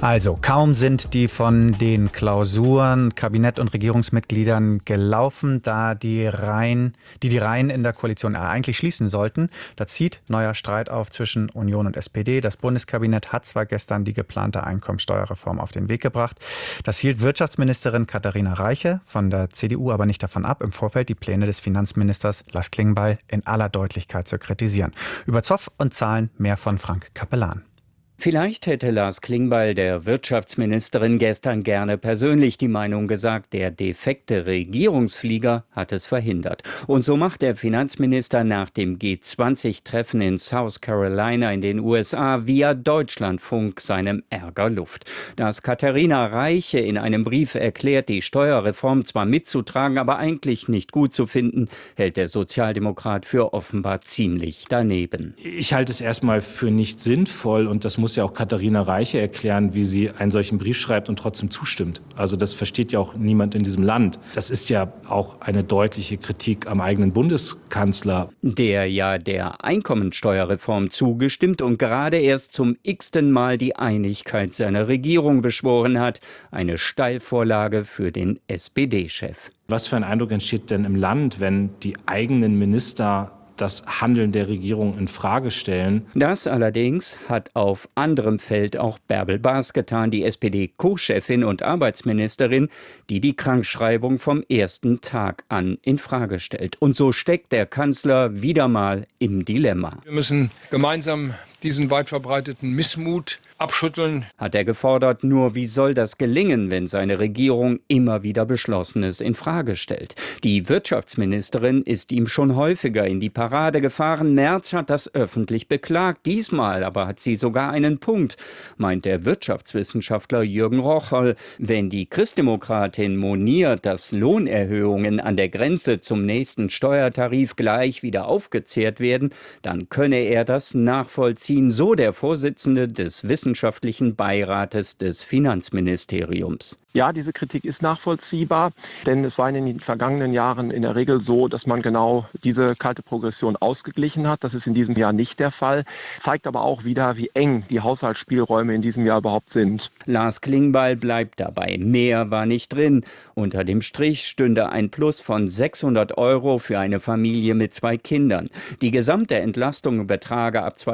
Also, kaum sind die von den Klausuren Kabinett- und Regierungsmitgliedern gelaufen, da die Reihen in der Koalition eigentlich schließen sollten. Da zieht neuer Streit auf zwischen Union und SPD. Das Bundeskabinett hat zwar gestern die geplante Einkommensteuerreform auf den Weg gebracht. Das hielt Wirtschaftsministerin Katharina Reiche von der CDU aber nicht davon ab, im Vorfeld die Pläne des Finanzministers Lars Klingbeil in aller Deutlichkeit zu kritisieren. Über Zoff und Zahlen mehr von Frank Capellan. Vielleicht hätte Lars Klingbeil der Wirtschaftsministerin gestern gerne persönlich die Meinung gesagt, der defekte Regierungsflieger hat es verhindert. Und so macht der Finanzminister nach dem G20-Treffen in South Carolina in den USA via Deutschlandfunk seinem Ärger Luft. Dass Katharina Reiche in einem Brief erklärt, die Steuerreform zwar mitzutragen, aber eigentlich nicht gut zu finden, hält der Sozialdemokrat für offenbar ziemlich daneben. Ich halte es erstmal für nicht sinnvoll, und das muss ja auch Katharina Reiche erklären, wie sie einen solchen Brief schreibt und trotzdem zustimmt. Also das versteht ja auch niemand in diesem Land. Das ist ja auch eine deutliche Kritik am eigenen Bundeskanzler. Der ja der Einkommensteuerreform zugestimmt und gerade erst zum x-ten Mal die Einigkeit seiner Regierung beschworen hat. Eine Steilvorlage für den SPD-Chef. Was für ein Eindruck entsteht denn im Land, wenn die eigenen Minister das Handeln der Regierung in Frage stellen? Das allerdings hat auf anderem Feld auch Bärbel Baas getan, die SPD-Co-Chefin und Arbeitsministerin, die die Krankschreibung vom ersten Tag an in Frage stellt. Und so steckt der Kanzler wieder mal im Dilemma. Wir müssen gemeinsam diesen weit verbreiteten Missmut abschütteln, hat er gefordert. Nur wie soll das gelingen, wenn seine Regierung immer wieder Beschlossenes in Frage stellt? Die Wirtschaftsministerin ist ihm schon häufiger in die Parade gefahren. Merz hat das öffentlich beklagt. Diesmal aber hat sie sogar einen Punkt, meint der Wirtschaftswissenschaftler Jürgen Rocholl. Wenn die Christdemokratin moniert, dass Lohnerhöhungen an der Grenze zum nächsten Steuertarif gleich wieder aufgezehrt werden, dann könne er das nachvollziehen. So der Vorsitzende des Wissenschaftlichen Beirates des Finanzministeriums. Ja, diese Kritik ist nachvollziehbar, denn es war in den vergangenen Jahren in der Regel so, dass man genau diese kalte Progression ausgeglichen hat. Das ist in diesem Jahr nicht der Fall. Zeigt aber auch wieder, wie eng die Haushaltsspielräume in diesem Jahr überhaupt sind. Lars Klingbeil bleibt dabei. Mehr war nicht drin. Unter dem Strich stünde ein Plus von 600 € für eine Familie mit 2 Kindern. Die gesamte Entlastung betrage ab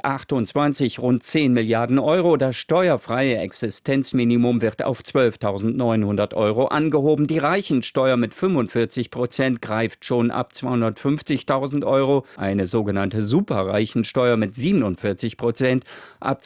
2028 rund 10 Milliarden €. Das steuerfreie Existenzminimum wird auf 12.900 € angehoben. Die Reichensteuer mit 45% greift schon ab 250.000 €. Eine sogenannte Superreichensteuer mit 47% ab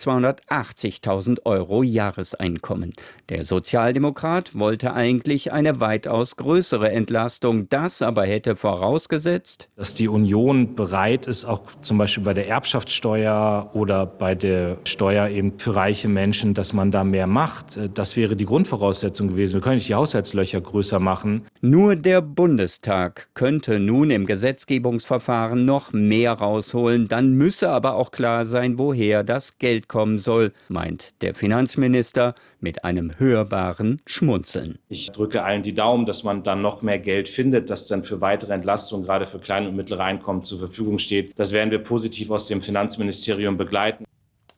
280.000 € Jahreseinkommen. Der Sozialdemokrat wollte eigentlich eine weitaus größere Entlastung. Das aber hätte vorausgesetzt, dass die Union bereit ist, auch zum Beispiel bei der Erbschaftssteuer oder bei der Steuer eben für reiche Menschen, dass man da mehr macht. Das wäre die Grundvoraussetzung gewesen. Wir können nicht die Haushaltslöcher größer machen. Nur der Bundestag könnte nun im Gesetzgebungsverfahren noch mehr rausholen. Dann müsse aber auch klar sein, woher das Geld kommen soll, meint der Finanzminister mit einem hörbaren Schmunzeln. Ich drücke allen die Daumen, dass man dann noch mehr Geld findet, das dann für weitere Entlastungen gerade für kleine und mittlere Einkommen zur Verfügung steht. Das werden wir positiv aus dem Finanzministerium begleiten.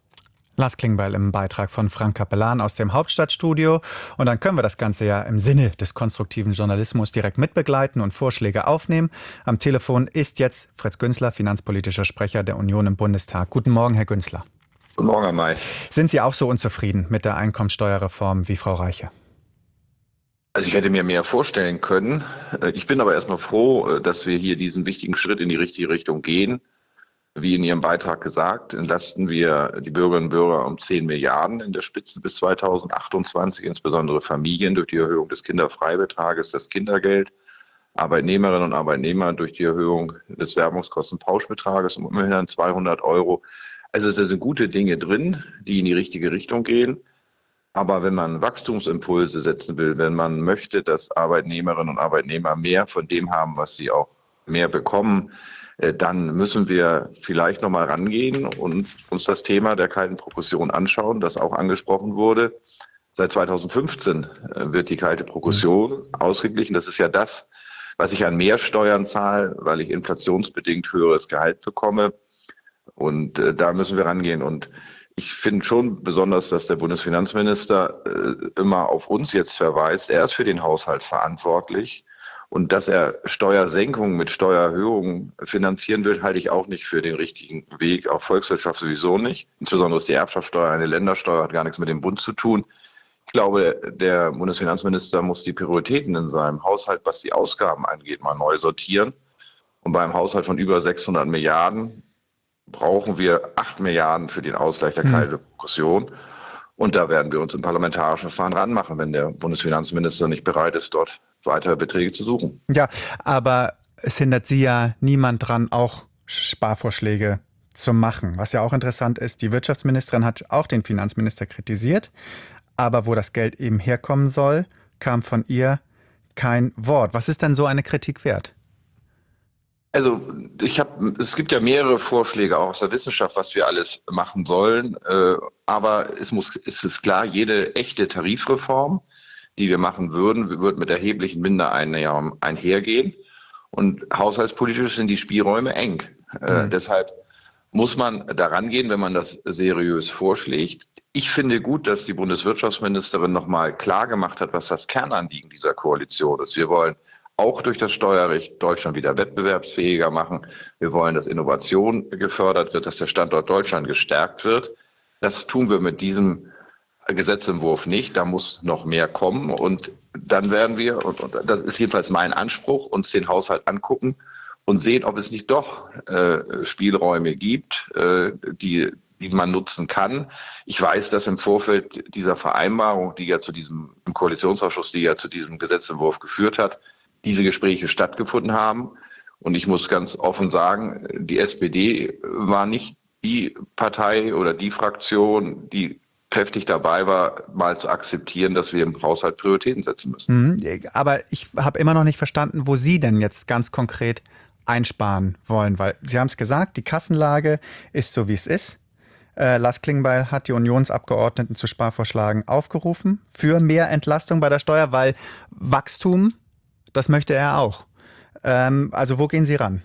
Lars Klingbeil im Beitrag von Frank Capellan aus dem Hauptstadtstudio. Und dann können wir das Ganze ja im Sinne des konstruktiven Journalismus direkt mitbegleiten und Vorschläge aufnehmen. Am Telefon ist jetzt Fritz Günzler, finanzpolitischer Sprecher der Union im Bundestag. Guten Morgen, Herr Günzler. Guten Morgen, Herr May. Sind Sie auch so unzufrieden mit der Einkommensteuerreform wie Frau Reiche? Also ich hätte mir mehr vorstellen können. Ich bin aber erstmal froh, dass wir hier diesen wichtigen Schritt in die richtige Richtung gehen. Wie in Ihrem Beitrag gesagt, entlasten wir die Bürgerinnen und Bürger um 10 Milliarden in der Spitze bis 2028, insbesondere Familien durch die Erhöhung des Kinderfreibetrages, das Kindergeld, Arbeitnehmerinnen und Arbeitnehmer durch die Erhöhung des Werbungskostenpauschbetrages um immerhin 200 €. Also da sind gute Dinge drin, die in die richtige Richtung gehen. Aber wenn man Wachstumsimpulse setzen will, wenn man möchte, dass Arbeitnehmerinnen und Arbeitnehmer mehr von dem haben, was sie auch mehr bekommen, dann müssen wir vielleicht nochmal rangehen und uns das Thema der kalten Progression anschauen, das auch angesprochen wurde. Seit 2015 wird die kalte Progression ausgeglichen. Das ist ja das, was ich an Mehrsteuern zahle, weil ich inflationsbedingt höheres Gehalt bekomme. Und da müssen wir rangehen. Und Ich finde schon besonders, dass der Bundesfinanzminister immer auf uns jetzt verweist. Er ist für den Haushalt verantwortlich. Und dass er Steuersenkungen mit Steuererhöhungen finanzieren will, halte ich auch nicht für den richtigen Weg. Auch Volkswirtschaft sowieso nicht. Insbesondere ist die Erbschaftssteuer eine Ländersteuer, hat gar nichts mit dem Bund zu tun. Ich glaube, der Bundesfinanzminister muss die Prioritäten in seinem Haushalt, was die Ausgaben angeht, mal neu sortieren. Und beim Haushalt von über 600 Milliarden brauchen wir 8 Milliarden für den Ausgleich der kalten Progression. Und da werden wir uns im parlamentarischen Verfahren ranmachen, wenn der Bundesfinanzminister nicht bereit ist, dort weitere Beträge zu suchen. Ja, aber es hindert Sie ja niemand dran, auch Sparvorschläge zu machen. Was ja auch interessant ist, die Wirtschaftsministerin hat auch den Finanzminister kritisiert, aber wo das Geld eben herkommen soll, kam von ihr kein Wort. Was ist denn so eine Kritik wert? Also es gibt ja mehrere Vorschläge auch aus der Wissenschaft, was wir alles machen sollen. Aber es ist klar, jede echte Tarifreform, die wir machen würden, wird mit erheblichen Mindereinnahmen einhergehen. Und haushaltspolitisch sind die Spielräume eng. Deshalb muss man daran gehen, wenn man das seriös vorschlägt. Ich finde gut, dass die Bundeswirtschaftsministerin nochmal klar gemacht hat, was das Kernanliegen dieser Koalition ist. Wir wollen auch durch das Steuerrecht Deutschland wieder wettbewerbsfähiger machen. Wir wollen, dass Innovation gefördert wird, dass der Standort Deutschland gestärkt wird. Das tun wir mit diesem Gesetzentwurf nicht. Da muss noch mehr kommen. Und dann werden wir, und das ist jedenfalls mein Anspruch, uns den Haushalt angucken und sehen, ob es nicht doch Spielräume gibt, die man nutzen kann. Ich weiß, dass im Vorfeld dieser Vereinbarung, im Koalitionsausschuss, die ja zu diesem Gesetzentwurf geführt hat, diese Gespräche stattgefunden haben. Und ich muss ganz offen sagen, die SPD war nicht die Partei oder die Fraktion, die kräftig dabei war, mal zu akzeptieren, dass wir im Haushalt Prioritäten setzen müssen. Aber ich habe immer noch nicht verstanden, wo Sie denn jetzt ganz konkret einsparen wollen. Weil Sie haben es gesagt, die Kassenlage ist so, wie es ist. Lars Klingbeil hat die Unionsabgeordneten zu Sparvorschlagen aufgerufen für mehr Entlastung bei der Steuer, weil Wachstum, das möchte er auch. Also wo gehen Sie ran?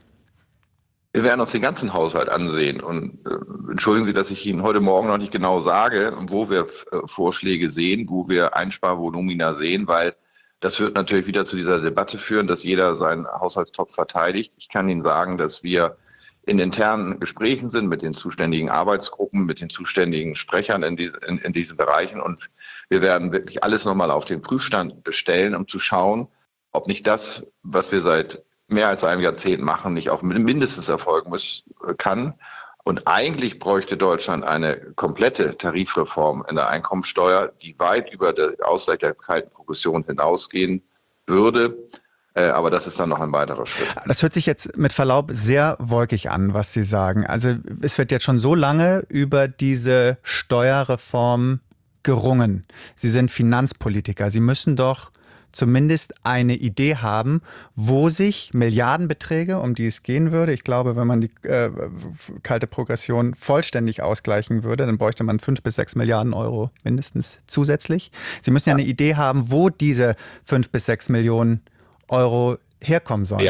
Wir werden uns den ganzen Haushalt ansehen. Und entschuldigen Sie, dass ich Ihnen heute Morgen noch nicht genau sage, wo wir Vorschläge sehen, wo wir Einsparvolumina sehen, weil das wird natürlich wieder zu dieser Debatte führen, dass jeder seinen Haushaltstopf verteidigt. Ich kann Ihnen sagen, dass wir in internen Gesprächen sind mit den zuständigen Arbeitsgruppen, mit den zuständigen Sprechern in diesen Bereichen. Und wir werden wirklich alles nochmal auf den Prüfstand bestellen, um zu schauen, ob nicht das, was wir seit mehr als einem Jahrzehnt machen, nicht auch mindestens erfolgen kann. Und eigentlich bräuchte Deutschland eine komplette Tarifreform in der Einkommensteuer, die weit über den Ausgleich der kalten Progression hinausgehen würde. Aber das ist dann noch ein weiterer Schritt. Das hört sich jetzt mit Verlaub sehr wolkig an, was Sie sagen. Also es wird jetzt schon so lange über diese Steuerreform gerungen. Sie sind Finanzpolitiker. Sie müssen doch zumindest eine Idee haben, wo sich Milliardenbeträge, um die es gehen würde, ich glaube, wenn man die kalte Progression vollständig ausgleichen würde, dann bräuchte man 5 bis 6 Milliarden Euro mindestens zusätzlich. Sie müssen ja eine Idee haben, wo diese 5 bis 6 Millionen Euro herkommen sollen.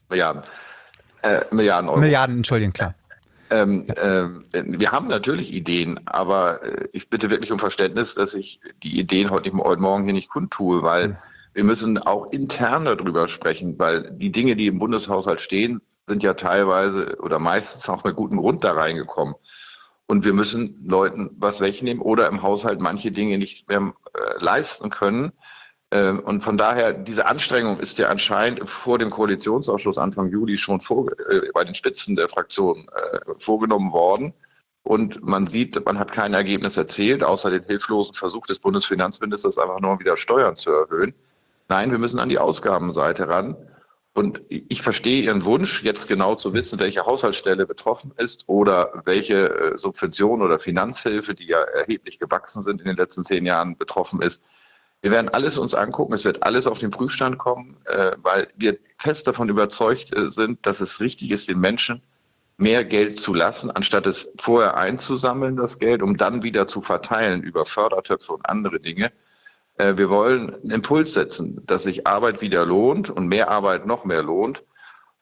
Milliarden Euro. Milliarden, entschuldigen, klar. Wir haben natürlich Ideen, aber ich bitte wirklich um Verständnis, dass ich die Ideen heute Morgen hier nicht kundtue, weil wir müssen auch intern darüber sprechen, weil die Dinge, die im Bundeshaushalt stehen, sind ja teilweise oder meistens auch mit gutem Grund da reingekommen. Und wir müssen Leuten was wegnehmen oder im Haushalt manche Dinge nicht mehr leisten können. Und von daher, diese Anstrengung ist ja anscheinend vor dem Koalitionsausschuss Anfang Juli schon bei den Spitzen der Fraktionen vorgenommen worden. Und man sieht, man hat kein Ergebnis erzielt, außer den hilflosen Versuch des Bundesfinanzministers, einfach nur wieder Steuern zu erhöhen. Nein, wir müssen an die Ausgabenseite ran. Und ich verstehe Ihren Wunsch, jetzt genau zu wissen, welche Haushaltsstelle betroffen ist oder welche Subvention oder Finanzhilfe, die ja erheblich gewachsen sind in den letzten 10 Jahren, betroffen ist. Wir werden alles uns angucken, es wird alles auf den Prüfstand kommen, weil wir fest davon überzeugt sind, dass es richtig ist, den Menschen mehr Geld zu lassen, anstatt es vorher einzusammeln, das Geld, um dann wieder zu verteilen über Fördertöpfe und andere Dinge. Wir wollen einen Impuls setzen, dass sich Arbeit wieder lohnt und mehr Arbeit noch mehr lohnt.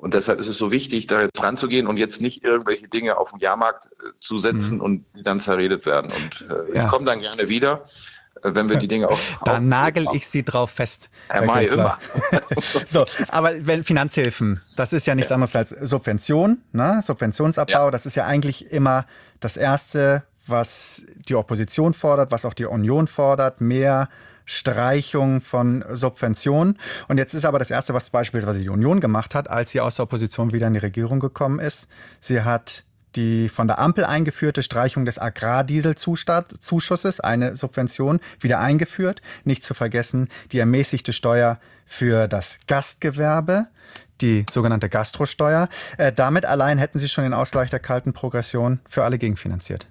Und deshalb ist es so wichtig, da jetzt ranzugehen und jetzt nicht irgendwelche Dinge auf den Jahrmarkt zu setzen und die dann zerredet werden. Und ich komme dann gerne wieder, wenn wir die Dinge auch... Da nagel ich Sie drauf fest, Herr May, immer. So, aber wenn Finanzhilfen, das ist ja nichts anderes als Subvention, ne? Subventionsabbau, das ist ja eigentlich immer das Erste, was die Opposition fordert, was auch die Union fordert, mehr Streichung von Subventionen. Und jetzt ist aber das Erste, was beispielsweise die Union gemacht hat, als sie aus der Opposition wieder in die Regierung gekommen ist. Sie hat die von der Ampel eingeführte Streichung des Agrardieselzuschusses, eine Subvention, wieder eingeführt. Nicht zu vergessen die ermäßigte Steuer für das Gastgewerbe, die sogenannte Gastrosteuer. Damit allein hätten sie schon den Ausgleich der kalten Progression für alle gegenfinanziert.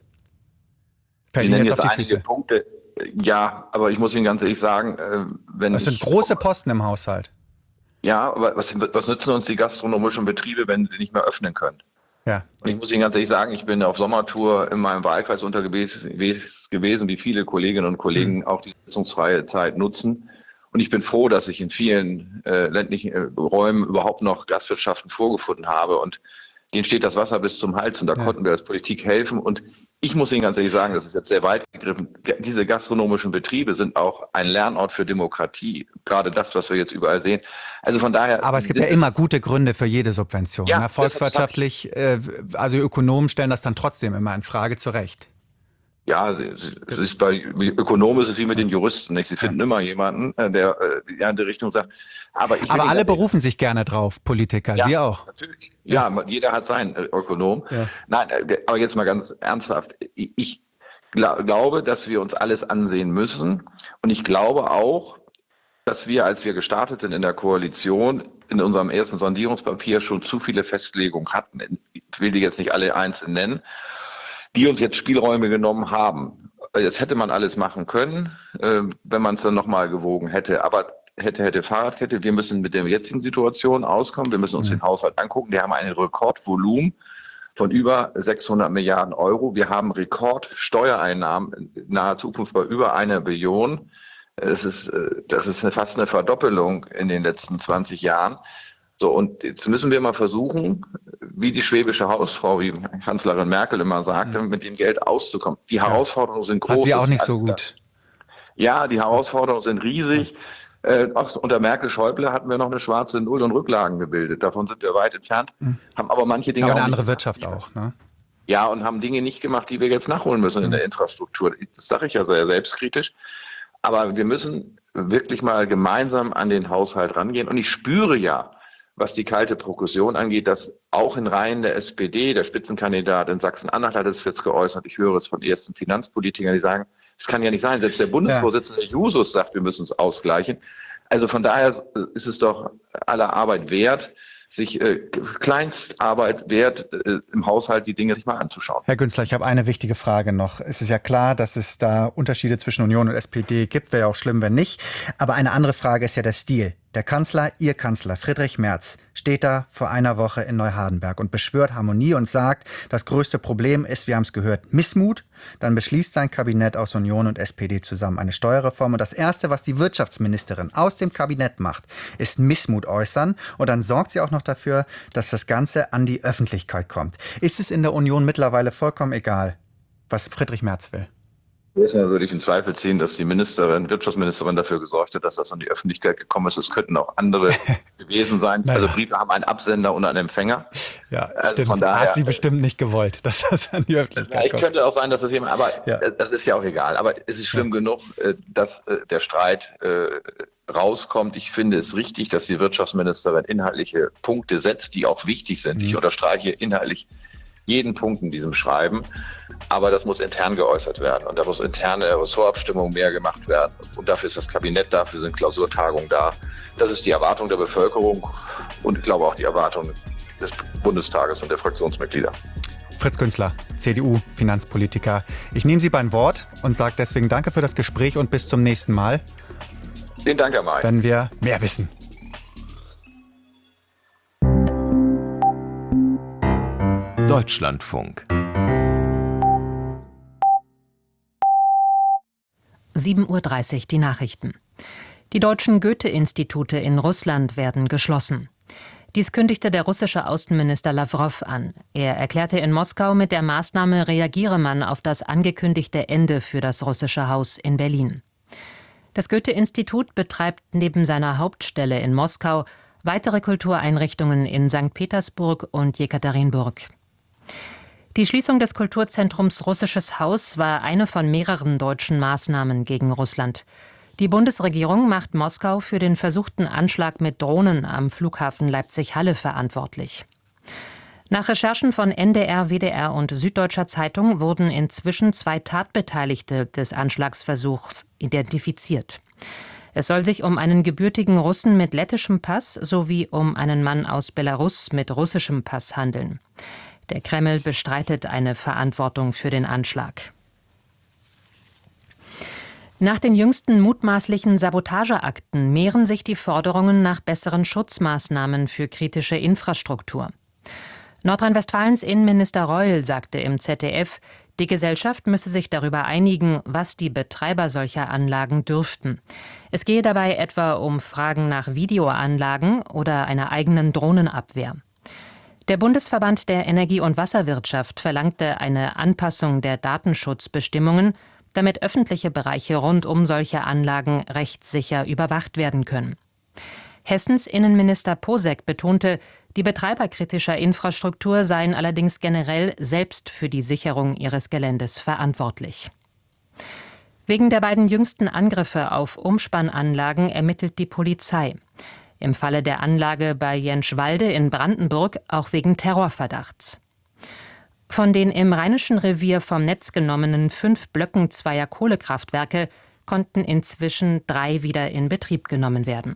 Sie nennen jetzt einige Punkte. Ja, aber ich muss Ihnen ganz ehrlich sagen, das sind große Posten im Haushalt. Ja, aber was nützen uns die gastronomischen Betriebe, wenn sie nicht mehr öffnen können? Ja. Und ich muss Ihnen ganz ehrlich sagen, ich bin auf Sommertour in meinem Wahlkreis unterwegs gewesen, wie viele Kolleginnen und Kollegen auch die sitzungsfreie Zeit nutzen. Und ich bin froh, dass ich in vielen ländlichen Räumen überhaupt noch Gastwirtschaften vorgefunden habe. Und denen steht das Wasser bis zum Hals und da konnten wir als Politik helfen. Und ich muss Ihnen ganz ehrlich sagen, das ist jetzt sehr weit gegriffen. Diese gastronomischen Betriebe sind auch ein Lernort für Demokratie. Gerade das, was wir jetzt überall sehen. Also von daher. Aber es gibt ja immer gute Gründe für jede Subvention. Ja, volkswirtschaftlich, also Ökonomen stellen das dann trotzdem immer in Frage, zu Recht. Ja, es ist bei Ökonomen ist es wie mit den Juristen, nicht? Sie finden immer jemanden, der in die Richtung sagt. Aber alle berufen sich gerne drauf, Politiker, ja, Sie auch. Natürlich. Ja, jeder hat seinen Ökonom. Ja. Nein, aber jetzt mal ganz ernsthaft. Ich glaube, dass wir uns alles ansehen müssen. Und ich glaube auch, dass wir, als wir gestartet sind in der Koalition, in unserem ersten Sondierungspapier schon zu viele Festlegungen hatten. Ich will die jetzt nicht alle einzeln nennen, die uns jetzt Spielräume genommen haben. Jetzt hätte man alles machen können, wenn man es dann nochmal gewogen hätte. Aber hätte Fahrradkette, wir müssen mit der jetzigen Situation auskommen. Wir müssen uns den Haushalt angucken. Wir haben ein Rekordvolumen von über 600 Milliarden Euro. Wir haben Rekordsteuereinnahmen in naher Zukunft bei über 1 Billion. Das ist fast eine Verdoppelung in den letzten 20 Jahren. So, und jetzt müssen wir mal versuchen, wie die schwäbische Hausfrau, wie Kanzlerin Merkel immer sagte, mit dem Geld auszukommen. Die Herausforderungen sind groß. Hat sie auch nicht so gut. Ja, die Herausforderungen sind riesig. Auch unter Merkel-Schäuble hatten wir noch eine schwarze Null und Rücklagen gebildet. Davon sind wir weit entfernt, haben aber manche Dinge aber auch eine andere nicht Wirtschaft gemacht, auch, ne? Ja, und haben Dinge nicht gemacht, die wir jetzt nachholen müssen in der Infrastruktur. Das sage ich ja sehr selbstkritisch. Aber wir müssen wirklich mal gemeinsam an den Haushalt rangehen. Und ich spüre ja, was die kalte Progression angeht, dass auch in Reihen der SPD, der Spitzenkandidat in Sachsen-Anhalt hat es jetzt geäußert, ich höre es von ersten Finanzpolitikern, die sagen, es kann ja nicht sein, selbst der Bundesvorsitzende Jusos sagt, wir müssen es ausgleichen. Also von daher ist es doch aller Arbeit wert, sich Kleinstarbeit wert, im Haushalt die Dinge sich mal anzuschauen. Herr Günzler, ich habe eine wichtige Frage noch. Es ist ja klar, dass es da Unterschiede zwischen Union und SPD gibt. Wäre ja auch schlimm, wenn nicht. Aber eine andere Frage ist ja der Stil. Der Kanzler, Ihr Kanzler, Friedrich Merz, steht da vor einer Woche in Neuhardenberg und beschwört Harmonie und sagt, das größte Problem ist, wir haben es gehört, Missmut. Dann beschließt sein Kabinett aus Union und SPD zusammen eine Steuerreform. Und das Erste, was die Wirtschaftsministerin aus dem Kabinett macht, ist Missmut äußern. Und dann sorgt sie auch noch dafür, dass das Ganze an die Öffentlichkeit kommt. Ist es in der Union mittlerweile vollkommen egal, was Friedrich Merz will? Erstmal würde ich in Zweifel ziehen, dass die Wirtschaftsministerin dafür gesorgt hat, dass das an die Öffentlichkeit gekommen ist. Es könnten auch andere gewesen sein. Naja. Also Briefe haben einen Absender und einen Empfänger. Ja, also stimmt. Von daher, hat sie bestimmt nicht gewollt, dass das an die Öffentlichkeit kommt. Könnte auch sein, dass das jemand, aber das ist ja auch egal. Aber es ist schlimm genug, dass der Streit rauskommt. Ich finde es richtig, dass die Wirtschaftsministerin inhaltliche Punkte setzt, die auch wichtig sind. Ich unterstreiche inhaltlich jeden Punkt in diesem Schreiben, aber das muss intern geäußert werden und da muss interne Ressortabstimmung mehr gemacht werden und dafür ist das Kabinett da, dafür sind Klausurtagungen da. Das ist die Erwartung der Bevölkerung und ich glaube auch die Erwartung des Bundestages und der Fraktionsmitglieder. Fritz Günzler, CDU, Finanzpolitiker. Ich nehme Sie beim Wort und sage deswegen danke für das Gespräch und bis zum nächsten Mal. Vielen Dank, Herr May. Wenn wir mehr wissen. Deutschlandfunk. 7:30 Uhr die Nachrichten. Die deutschen Goethe-Institute in Russland werden geschlossen. Dies kündigte der russische Außenminister Lawrow an. Er erklärte in Moskau, mit der Maßnahme reagiere man auf das angekündigte Ende für das russische Haus in Berlin. Das Goethe-Institut betreibt neben seiner Hauptstelle in Moskau weitere Kultureinrichtungen in St. Petersburg und Jekaterinburg. Die Schließung des Kulturzentrums Russisches Haus war eine von mehreren deutschen Maßnahmen gegen Russland. Die Bundesregierung macht Moskau für den versuchten Anschlag mit Drohnen am Flughafen Leipzig-Halle verantwortlich. Nach Recherchen von NDR, WDR und Süddeutscher Zeitung wurden inzwischen 2 Tatbeteiligte des Anschlagsversuchs identifiziert. Es soll sich um einen gebürtigen Russen mit lettischem Pass sowie um einen Mann aus Belarus mit russischem Pass handeln. Der Kreml bestreitet eine Verantwortung für den Anschlag. Nach den jüngsten mutmaßlichen Sabotageakten mehren sich die Forderungen nach besseren Schutzmaßnahmen für kritische Infrastruktur. Nordrhein-Westfalens Innenminister Reul sagte im ZDF, die Gesellschaft müsse sich darüber einigen, was die Betreiber solcher Anlagen dürften. Es gehe dabei etwa um Fragen nach Videoanlagen oder einer eigenen Drohnenabwehr. Der Bundesverband der Energie- und Wasserwirtschaft verlangte eine Anpassung der Datenschutzbestimmungen, damit öffentliche Bereiche rund um solche Anlagen rechtssicher überwacht werden können. Hessens Innenminister Posek betonte, die Betreiber kritischer Infrastruktur seien allerdings generell selbst für die Sicherung ihres Geländes verantwortlich. Wegen der beiden jüngsten Angriffe auf Umspannanlagen ermittelt die Polizei. Im Falle der Anlage bei Jenschwalde in Brandenburg auch wegen Terrorverdachts. Von den im Rheinischen Revier vom Netz genommenen 5 Blöcken zweier Kohlekraftwerke konnten inzwischen 3 wieder in Betrieb genommen werden.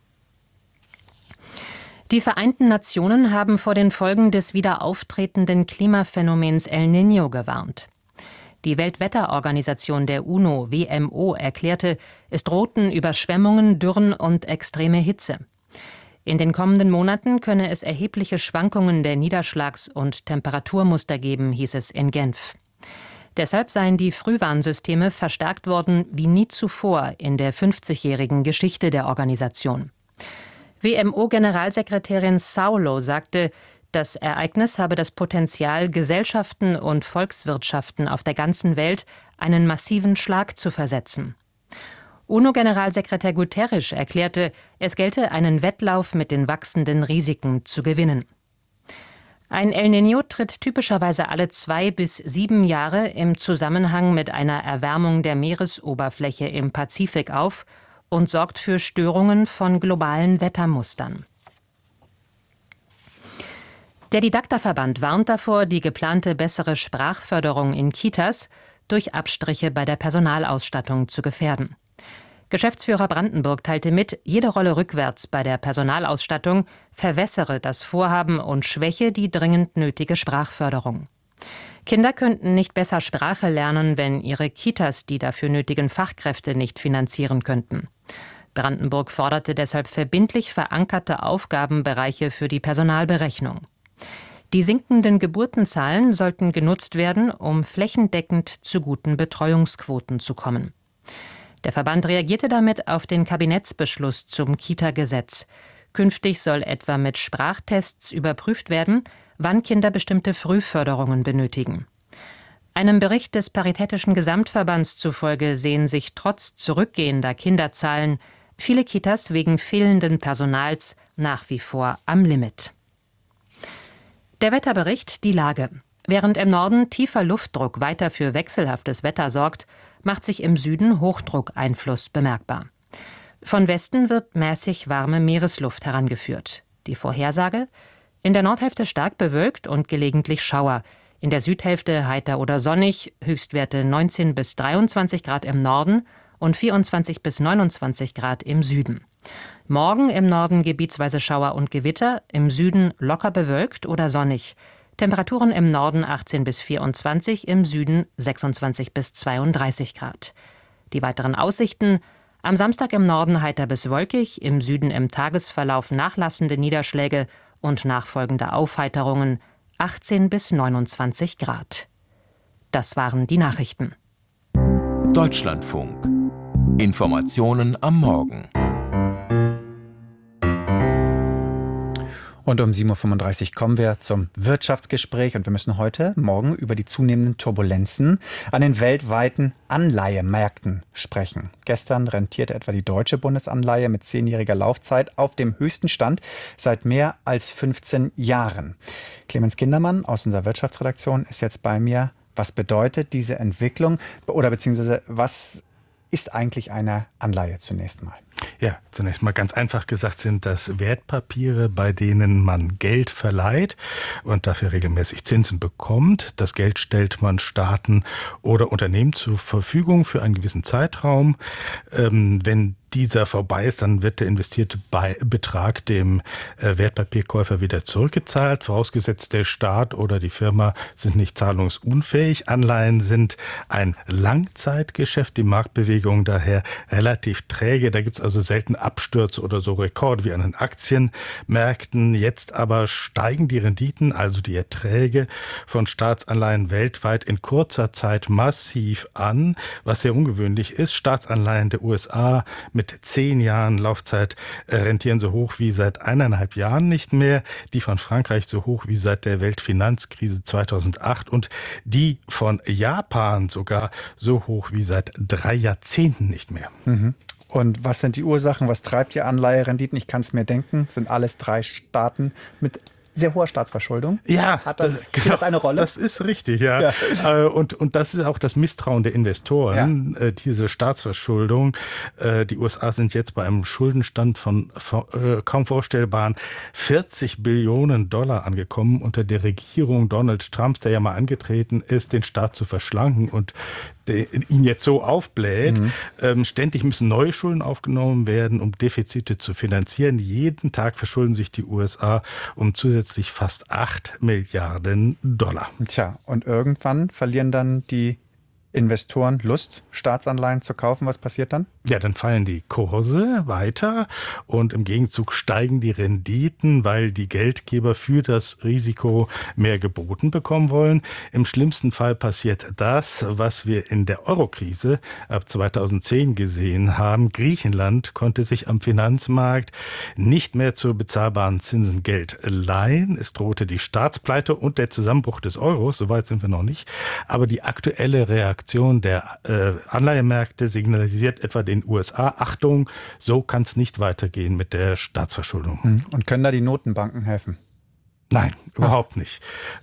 Die Vereinten Nationen haben vor den Folgen des wieder auftretenden Klimaphänomens El Niño gewarnt. Die Weltwetterorganisation der UNO, WMO, erklärte, es drohten Überschwemmungen, Dürren und extreme Hitze. In den kommenden Monaten könne es erhebliche Schwankungen der Niederschlags- und Temperaturmuster geben, hieß es in Genf. Deshalb seien die Frühwarnsysteme verstärkt worden wie nie zuvor in der 50-jährigen Geschichte der Organisation. WMO-Generalsekretärin Saulo sagte, das Ereignis habe das Potenzial, Gesellschaften und Volkswirtschaften auf der ganzen Welt einen massiven Schlag zu versetzen. UNO-Generalsekretär Guterres erklärte, es gelte einen Wettlauf mit den wachsenden Risiken zu gewinnen. Ein El Niño tritt typischerweise alle 2 bis 7 Jahre im Zusammenhang mit einer Erwärmung der Meeresoberfläche im Pazifik auf und sorgt für Störungen von globalen Wettermustern. Der Didakterverband warnt davor, die geplante bessere Sprachförderung in Kitas durch Abstriche bei der Personalausstattung zu gefährden. Geschäftsführer Brandenburg teilte mit, jede Rolle rückwärts bei der Personalausstattung verwässere das Vorhaben und schwäche die dringend nötige Sprachförderung. Kinder könnten nicht besser Sprache lernen, wenn ihre Kitas die dafür nötigen Fachkräfte nicht finanzieren könnten. Brandenburg forderte deshalb verbindlich verankerte Aufgabenbereiche für die Personalberechnung. Die sinkenden Geburtenzahlen sollten genutzt werden, um flächendeckend zu guten Betreuungsquoten zu kommen. Der Verband reagierte damit auf den Kabinettsbeschluss zum Kita-Gesetz. Künftig soll etwa mit Sprachtests überprüft werden, wann Kinder bestimmte Frühförderungen benötigen. Einem Bericht des Paritätischen Gesamtverbands zufolge sehen sich trotz zurückgehender Kinderzahlen viele Kitas wegen fehlenden Personals nach wie vor am Limit. Der Wetterbericht, die Lage. Während im Norden tiefer Luftdruck weiter für wechselhaftes Wetter sorgt, macht sich im Süden Hochdruckeinfluss bemerkbar. Von Westen wird mäßig warme Meeresluft herangeführt. Die Vorhersage? In der Nordhälfte stark bewölkt und gelegentlich Schauer. In der Südhälfte heiter oder sonnig, Höchstwerte 19 bis 23 Grad im Norden und 24 bis 29 Grad im Süden. Morgen im Norden gebietsweise Schauer und Gewitter, im Süden locker bewölkt oder sonnig. Temperaturen im Norden 18 bis 24, im Süden 26 bis 32 Grad. Die weiteren Aussichten: am Samstag im Norden heiter bis wolkig, im Süden im Tagesverlauf nachlassende Niederschläge und nachfolgende Aufheiterungen 18 bis 29 Grad. Das waren die Nachrichten. Deutschlandfunk. Informationen am Morgen. Und um 7.35 Uhr kommen wir zum Wirtschaftsgespräch und wir müssen morgen über die zunehmenden Turbulenzen an den weltweiten Anleihemärkten sprechen. Gestern rentierte etwa die deutsche Bundesanleihe mit 10-jähriger Laufzeit auf dem höchsten Stand seit mehr als 15 Jahren. Clemens Kindermann aus unserer Wirtschaftsredaktion ist jetzt bei mir. Was bedeutet diese Entwicklung oder beziehungsweise was ist eigentlich eine Anleihe zunächst mal? Ja, zunächst mal ganz einfach gesagt sind das Wertpapiere, bei denen man Geld verleiht und dafür regelmäßig Zinsen bekommt. Das Geld stellt man Staaten oder Unternehmen zur Verfügung für einen gewissen Zeitraum. Wenn dieser vorbei ist, dann wird der investierte Betrag dem Wertpapierkäufer wieder zurückgezahlt, vorausgesetzt der Staat oder die Firma sind nicht zahlungsunfähig. Anleihen sind ein Langzeitgeschäft, die Marktbewegung daher relativ träge. Da gibt es also selten Abstürze oder so Rekorde wie an den Aktienmärkten. Jetzt aber steigen die Renditen, also die Erträge von Staatsanleihen weltweit in kurzer Zeit massiv an, was sehr ungewöhnlich ist. Staatsanleihen der USA mit 10 Jahren Laufzeit rentieren so hoch wie seit 1,5 Jahren nicht mehr. Die von Frankreich so hoch wie seit der Weltfinanzkrise 2008 und die von Japan sogar so hoch wie seit 3 Jahrzehnten nicht mehr. Mhm. Und was sind die Ursachen? Was treibt die Anleiherenditen? Ich kann es mir denken, sind alles 3 Staaten mit sehr hoher Staatsverschuldung. Ja, spielt das eine Rolle? Das ist richtig, ja. Und das ist auch das Misstrauen der Investoren, diese Staatsverschuldung. Die USA sind jetzt bei einem Schuldenstand von kaum vorstellbaren 40 Billionen Dollar angekommen unter der Regierung Donald Trumps, der ja mal angetreten ist, den Staat zu verschlanken und ihn jetzt so aufbläht. Ständig müssen neue Schulden aufgenommen werden, um Defizite zu finanzieren. Jeden Tag verschulden sich die USA um zusätzlich fast 8 Milliarden Dollar. Tja, und irgendwann verlieren dann die Investoren Lust, Staatsanleihen zu kaufen. Was passiert dann? Ja, dann fallen die Kurse weiter und im Gegenzug steigen die Renditen, weil die Geldgeber für das Risiko mehr geboten bekommen wollen. Im schlimmsten Fall passiert das, was wir in der Eurokrise ab 2010 gesehen haben. Griechenland konnte sich am Finanzmarkt nicht mehr zu bezahlbaren Zinsen Geld leihen. Es drohte die Staatspleite und der Zusammenbruch des Euros. Soweit sind wir noch nicht. Aber die aktuelle Reaktion der Anleihemärkte signalisiert etwa den USA, Achtung, so kann es nicht weitergehen mit der Staatsverschuldung. Und können da die Notenbanken helfen? Nein, überhaupt nicht.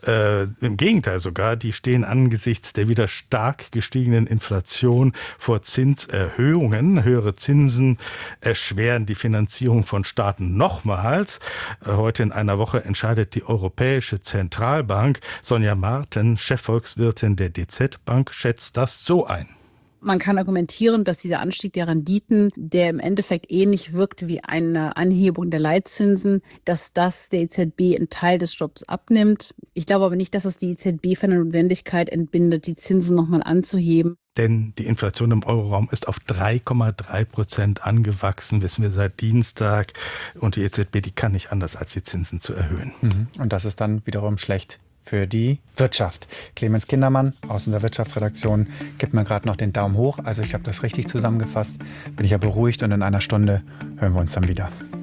Im Gegenteil sogar, die stehen angesichts der wieder stark gestiegenen Inflation vor Zinserhöhungen. Höhere Zinsen erschweren die Finanzierung von Staaten nochmals. Heute in einer Woche entscheidet die Europäische Zentralbank. Sonja Marten, Chefvolkswirtin der DZ Bank, schätzt das so ein. Man kann argumentieren, dass dieser Anstieg der Renditen, der im Endeffekt ähnlich wirkt wie eine Anhebung der Leitzinsen, dass das der EZB einen Teil des Jobs abnimmt. Ich glaube aber nicht, dass es die EZB von der Notwendigkeit entbindet, die Zinsen nochmal anzuheben. Denn die Inflation im Euroraum ist auf 3,3% angewachsen, wissen wir seit Dienstag. Und die EZB, die kann nicht anders, als die Zinsen zu erhöhen. Und das ist dann wiederum schlecht für die Wirtschaft. Clemens Kindermann aus unserer Wirtschaftsredaktion gibt mir gerade noch den Daumen hoch. Also ich habe das richtig zusammengefasst. Bin ich ja beruhigt und in einer Stunde hören wir uns dann wieder.